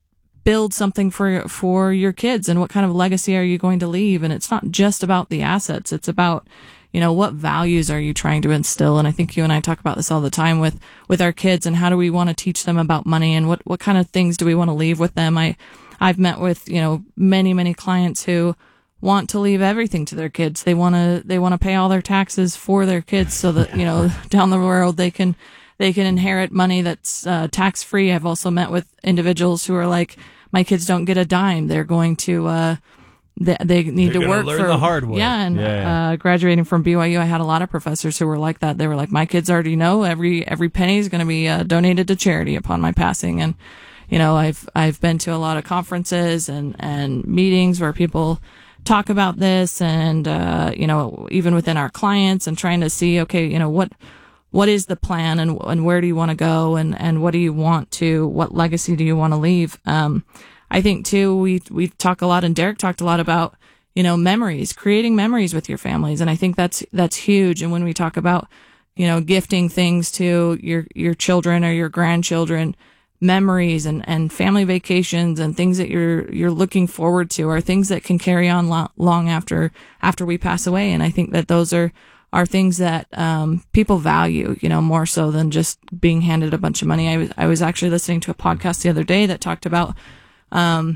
build something for, for your kids and what kind of legacy are you going to leave? And it's not just about the assets. It's about, you know, what values are you trying to instill? And I think you and I talk about this all the time with, with our kids and how do we want to teach them about money and what, what kind of things do we want to leave with them? I, I've met with, you know, many, many clients who want to leave everything to their kids. They want to, they want to pay all their taxes for their kids so that, you know, down the road they can, they can inherit money that's uh, tax free. I've also met with individuals who are like, my kids don't get a dime. They're going to, uh, they, they need They're to gonna work learn for the hard way. Yeah. And, Yeah. uh, graduating from B Y U, I had a lot of professors who were like that. They were like, my kids already know every, every penny is going to be uh, donated to charity upon my passing. And, you know, I've, I've been to a lot of conferences and, and meetings where people talk about this and, uh, you know, even within our clients and trying to see, okay, you know, what, what is the plan and, and where do you want to go and, and what do you want to, what legacy do you want to leave? Um, I think too, we, we talk a lot and Derek talked a lot about, you know, memories, creating memories with your families. And I think that's, that's huge. And when we talk about, you know, gifting things to your, your children or your grandchildren, memories and, and family vacations and things that you're, you're looking forward to are things that can carry on lo- long after, after we pass away. And I think that those are, are things that, um, people value, you know, more so than just being handed a bunch of money. I was, I was actually listening to a podcast the other day that talked about, um,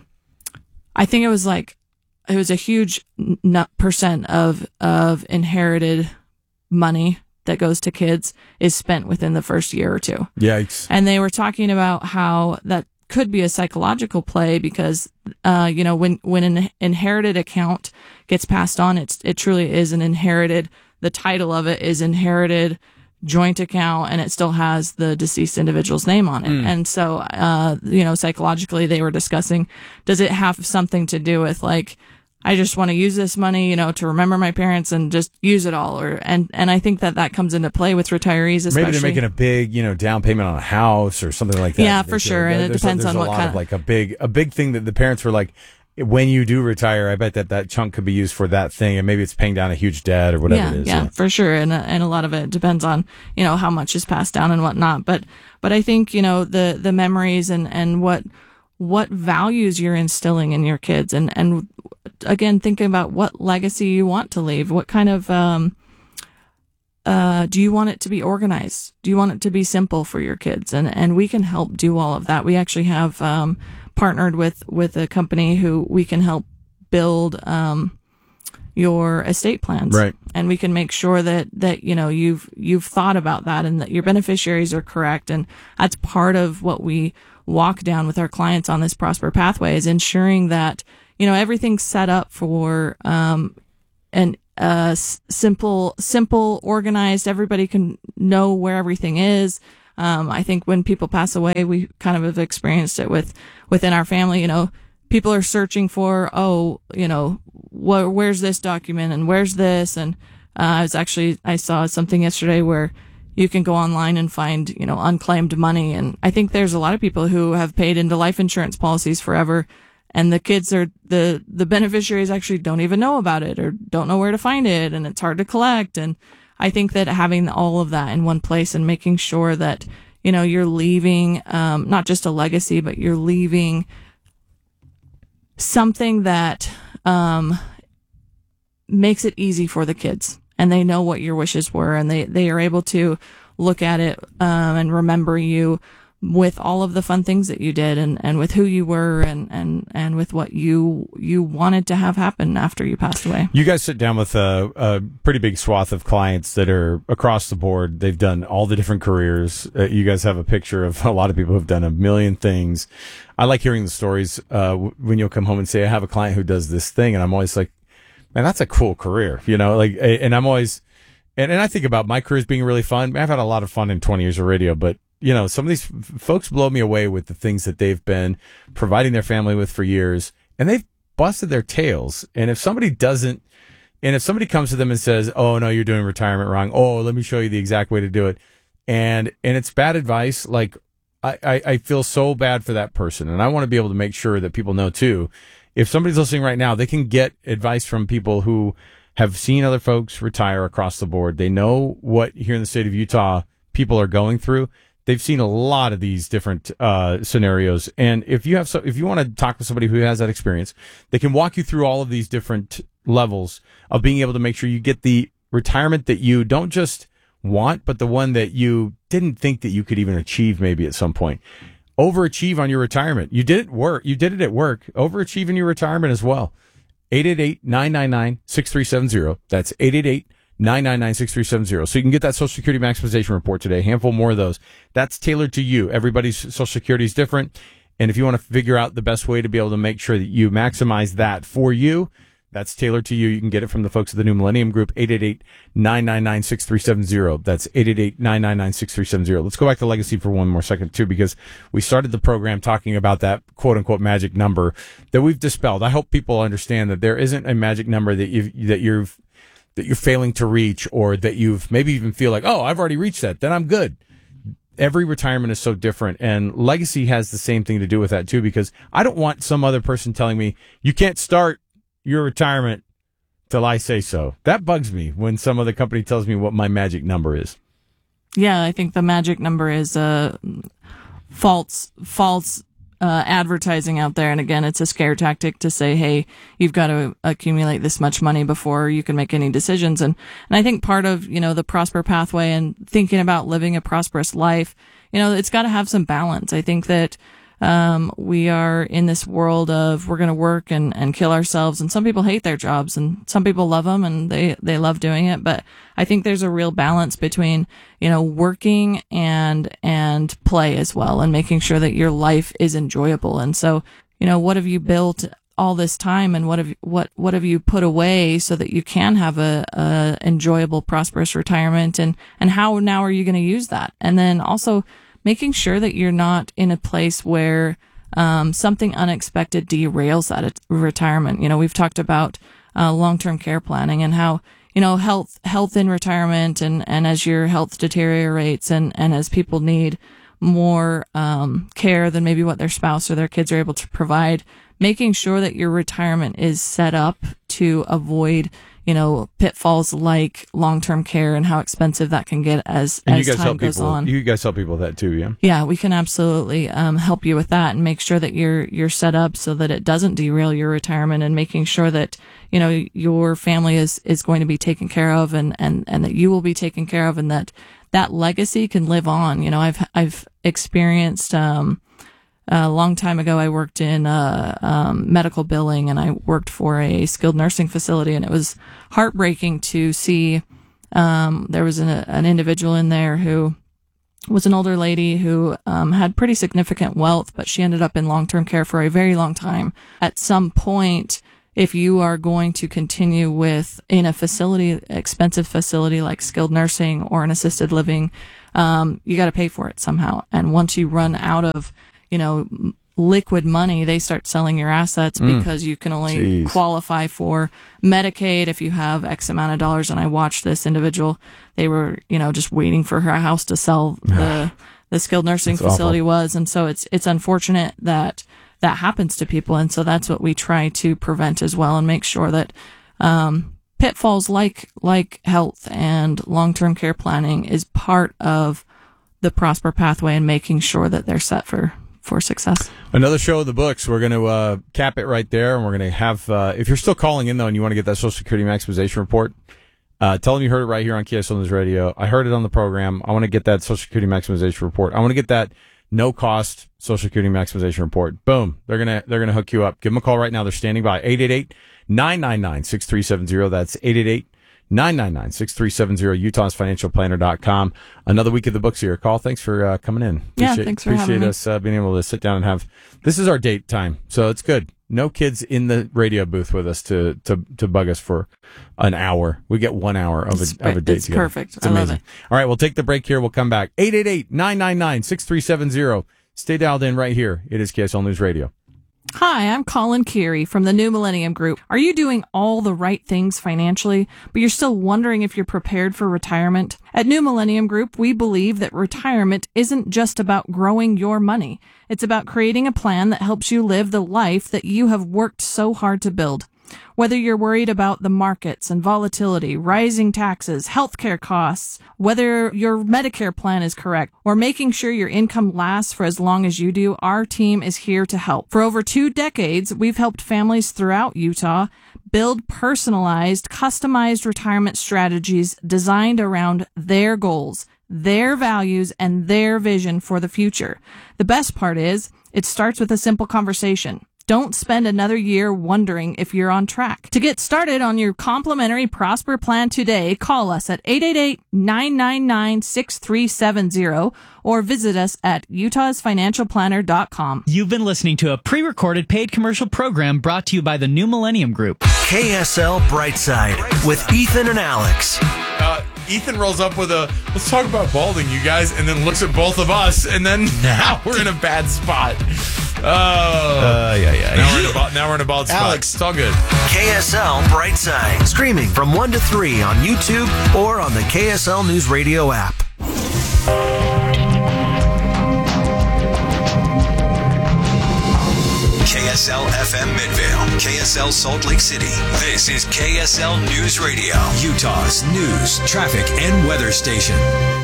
I think it was like, it was a huge n- percent of, of inherited money that goes to kids is spent within the first year or two. Yikes. And they were talking about how that could be a psychological play because, uh, you know, when, when an inherited account gets passed on, it's, it truly is an inherited, the title of it is inherited joint account and it still has the deceased individual's name on it. Mm. And so, uh, you know, psychologically they were discussing, does it have something to do with like, I just want to use this money, you know, to remember my parents and just use it all. Or, and, and I think that that comes into play with retirees, especially. Maybe they're making a big, you know, down payment on a house or something like that. Yeah, for sure. And it there's depends a, there's on a what lot kind of like a big, a big thing that the parents were like, when you do retire, I bet that that chunk could be used for that thing. And maybe it's paying down a huge debt or whatever yeah, it is. Yeah, yeah, for sure. And, and a lot of it depends on, you know, how much is passed down and whatnot. But, but I think, you know, the, the memories and, and what, what values you're instilling in your kids, and, and again, thinking about what legacy you want to leave. What kind of, um, uh, do you want it to be organized? Do you want it to be simple for your kids? And, and we can help do all of that. We actually have, um, partnered with, with a company who we can help build, um, your estate plans. Right. And we can make sure that, that, you know, you've, you've thought about that and that your beneficiaries are correct. And that's part of what we walk down with our clients on this Prosper Pathway, is ensuring that, you know, everything's set up for, um, an, uh, s- simple, simple, organized, everybody can know where everything is. Um, I think when people pass away, we kind of have experienced it with, within our family, you know, people are searching for, oh, you know, wh- where's this document and where's this? And, uh, I was actually, I saw something yesterday where you can go online and find, you know, unclaimed money. And I think there's a lot of people who have paid into life insurance policies forever, and the kids are, the, the beneficiaries actually don't even know about it or don't know where to find it, and it's hard to collect. And I think that having all of that in one place and making sure that, you know, you're leaving, um, not just a legacy, but you're leaving something that, um, makes it easy for the kids, and they know what your wishes were, and they, they are able to look at it, um, and remember you with all of the fun things that you did, and, and with who you were, and, and, and with what you, you wanted to have happen after you passed away. You guys sit down with a, a pretty big swath of clients that are across the board. They've done all the different careers. Uh, you guys have a picture of a lot of people who've done a million things. I like hearing the stories, uh, w- when you'll come home and say, I have a client who does this thing. And I'm always like, man, that's a cool career, you know, like, and I'm always, and, and I think about my career as being really fun. I've had a lot of fun in twenty years of radio, but you know, some of these f- folks blow me away with the things that they've been providing their family with for years, and they've busted their tails. And if somebody doesn't, and if somebody comes to them and says, oh no, you're doing retirement wrong. Oh, let me show you the exact way to do it. And, and it's bad advice. Like I, I, I feel so bad for that person. And I want to be able to make sure that people know too, if somebody's listening right now, they can get advice from people who have seen other folks retire across the board. They know what here in the state of Utah people are going through. They've seen a lot of these different uh, scenarios. And if you have, so, if you want to talk to somebody who has that experience, they can walk you through all of these different levels of being able to make sure you get the retirement that you don't just want, but the one that you didn't think that you could even achieve maybe at some point. Overachieve on your retirement. You did it work. You did it at work. Overachieve in your retirement as well. eight eight eight, nine nine nine, six three seven zero. That's eight eight eight, nine nine nine, six three seven zero. So you can get that Social Security maximization report today. A handful more of those. That's tailored to you. Everybody's Social Security is different. And if you want to figure out the best way to be able to make sure that you maximize that for you, that's tailored to you. You can get it from the folks at the New Millennium Group, eight eight eight, nine nine nine, six three seven zero. That's eight eight eight, nine nine nine, six three seven zero. Let's go back to legacy for one more second, too, because we started the program talking about that quote-unquote magic number that we've dispelled. I hope people understand that there isn't a magic number that you've, that you've, that you're failing to reach, or that you've maybe even feel like, oh, I've already reached that, then I'm good. Every retirement is so different, and legacy has the same thing to do with that, too, because I don't want some other person telling me, you can't start your retirement till I say so. That bugs me when some other company tells me what my magic number is. Yeah, I think the magic number is uh, false, false uh, advertising out there. And again, it's a scare tactic to say, hey, you've got to accumulate this much money before you can make any decisions. And, and I think part of, you know, the Prosper Pathway and thinking about living a prosperous life, you know, it's got to have some balance. I think that Um, we are in this world of we're going to work and, and kill ourselves. And some people hate their jobs and some people love them and they, they love doing it. But I think there's a real balance between, you know, working and, and play as well, and making sure that your life is enjoyable. And so, you know, what have you built all this time, and what have, what, what have you put away so that you can have a, a enjoyable, prosperous retirement? And, and how now are you going to use that? And then also, making sure that you're not in a place where um, something unexpected derails that retirement. You know, we've talked about uh, long-term care planning and how, you know, health health in retirement, and, and as your health deteriorates and, and as people need more um, care than maybe what their spouse or their kids are able to provide, making sure that your retirement is set up to avoid, you know, pitfalls like long-term care and how expensive that can get as, And as you guys time help goes people. on. You guys help people with that too, yeah. Yeah, we can absolutely um, help you with that and make sure that you're you're set up so that it doesn't derail your retirement, and making sure that, you know, your family is, is going to be taken care of, and, and, and that you will be taken care of, and that that legacy can live on. You know, I've I've experienced um, a long time ago. I worked in uh, um, medical billing, and I worked for a skilled nursing facility, and it was heartbreaking to see. Um, there was an, an individual in there who was an older lady who um, had pretty significant wealth, but she ended up in long-term care for a very long time. At some point, if you are going to continue with in a facility, expensive facility like skilled nursing or an assisted living, um, you got to pay for it somehow. And once you run out of, you know, liquid money, they start selling your assets Mm. because you can only Jeez. qualify for Medicaid if you have X amount of dollars. And I watched this individual, they were, you know, just waiting for her house to sell the, the skilled nursing That's facility awful. was. And so it's, it's unfortunate that that happens to people. And so that's what we try to prevent as well, and make sure that, um, pitfalls like, like health and long-term care planning is part of the Prosper pathway, and making sure that they're set for, for success. Another show of the books. We're going to uh, cap it right there, and we're going to have, uh, if you're still calling in, though, and you want to get that Social Security maximization report, uh, tell them you heard it right here on K S L News Radio. I heard it on the program. I want to get that Social Security maximization report. I want to get that no-cost Social Security maximization report. Boom. They're going to they're gonna hook you up. Give them a call right now. They're standing by. eight eight eight, nine nine nine, six three seven zero. That's eight eight eight, nine nine nine, six three seven zero, utahs financial planner dot com. Another week of the books here. Call. Thanks for uh, coming in. Yeah, Appreciate, thanks for appreciate having me. us uh, being able to sit down and have. This is our date time, so it's good. No kids in the radio booth with us to to to bug us for an hour. We get one hour of It's a of a date it's together. perfect. It's I love amazing. it. All right, we'll take the break here. We'll come back. eight eight eight, nine nine nine, six three seven zero. Stay dialed in right here. It is K S L News Radio. Hi, I'm Colin Keary from the New Millennium Group. Are you doing all the right things financially, but you're still wondering if you're prepared for retirement? At New Millennium Group, we believe that retirement isn't just about growing your money. It's about creating a plan that helps you live the life that you have worked so hard to build. Whether you're worried about the markets and volatility, rising taxes, healthcare costs, whether your Medicare plan is correct, or making sure your income lasts for as long as you do, our team is here to help. For over two decades, we've helped families throughout Utah build personalized, customized retirement strategies designed around their goals, their values, and their vision for the future. The best part is, it starts with a simple conversation. Don't spend another year wondering if you're on track. To get started on your complimentary Prosper plan today, call us at eight eight eight, nine nine nine, six three seven zero or visit us at utahs financial planner dot com. You've been listening to a pre-recorded paid commercial program brought to you by the New Millennium Group. K S L Brightside with Ethan and Alex. Uh, Ethan rolls up with a, let's talk about balding, you guys, and then looks at both of us, and then now we're in a bad spot. Oh. Uh, yeah, yeah. Now we're in a, ba- now we're in a bald spot. Alex. It's all good. K S L Brightside. Streaming from one to three on YouTube or on the K S L News Radio app. K S L F M Midvale, K S L Salt Lake City. This is K S L News Radio, Utah's news, traffic, and weather station.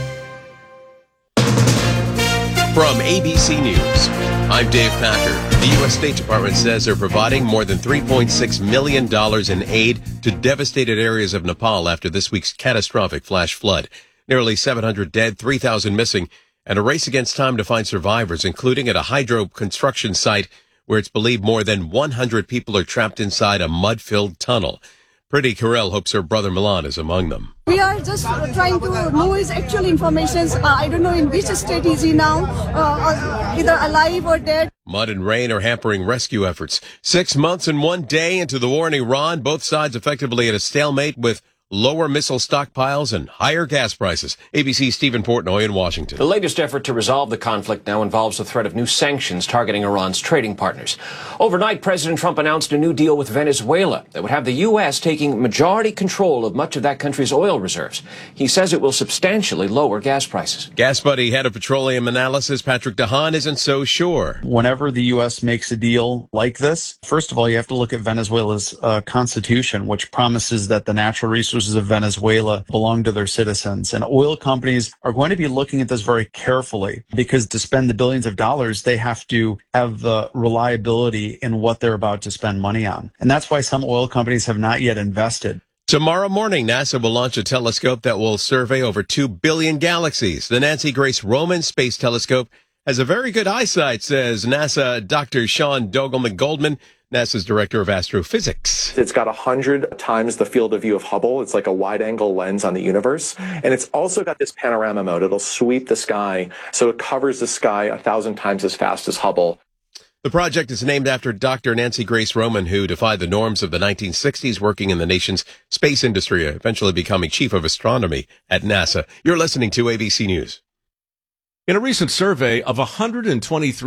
From A B C News, I'm Dave Packer. The U S State Department says they're providing more than three point six million dollars in aid to devastated areas of Nepal after this week's catastrophic flash flood. Nearly seven hundred dead, three thousand missing, and a race against time to find survivors, including at a hydro construction site where it's believed more than one hundred people are trapped inside a mud-filled tunnel. Priti Karel hopes her brother Milan is among them. We are just trying to know his actual information. Uh, I don't know in which state is he now, uh, either alive or dead. Mud and rain are hampering rescue efforts. Six months and one day into the war in Iran, both sides effectively at a stalemate with lower missile stockpiles, and higher gas prices. A B C's Stephen Portnoy in Washington. The latest effort to resolve the conflict now involves the threat of new sanctions targeting Iran's trading partners. Overnight, President Trump announced a new deal with Venezuela that would have the U S taking majority control of much of that country's oil reserves. He says it will substantially lower gas prices. Gas Buddy head of petroleum analysis Patrick DeHaan isn't so sure. Whenever the U S makes a deal like this, first of all, you have to look at Venezuela's uh, constitution, which promises that the natural resources of Venezuela belong to their citizens. And oil companies are going to be looking at this very carefully because to spend the billions of dollars, they have to have the reliability in what they're about to spend money on. And that's why some oil companies have not yet invested. Tomorrow morning, NASA will launch a telescope that will survey over two billion galaxies. The Nancy Grace Roman Space Telescope has a very good eyesight, says NASA Doctor Sean Dogle-McGoldman, NASA's director of astrophysics. It's got one hundred times the field of view of Hubble. It's like a wide-angle lens on the universe. And it's also got this panorama mode. It'll sweep the sky, so it covers the sky a thousand times as fast as Hubble. The project is named after Doctor Nancy Grace Roman, who defied the norms of the nineteen sixties, working in the nation's space industry, eventually becoming chief of astronomy at NASA. You're listening to A B C News. In a recent survey of one hundred twenty-three